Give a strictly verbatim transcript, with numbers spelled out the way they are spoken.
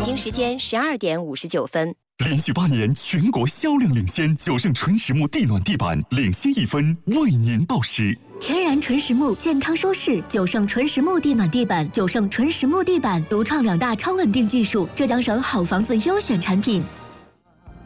京时间十二点五十九分。 连续八年全国销量领先，九盛纯实木地暖地板领先一分，为您报时。 天然纯实木，健康舒适，九盛纯实木地暖地板，九盛纯实木地板独创两大超稳定技术，浙江省好房子优选产品。